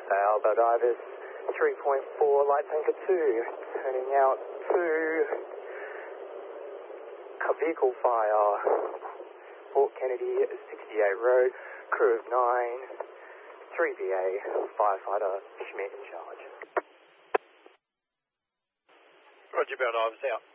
Sailboat Ibis 3.4, light tanker 2, turning out to a vehicle fire, Fort Kennedy 68 Road, crew of 9, 3BA, firefighter Schmidt in charge. Roger, Boat Ibis out.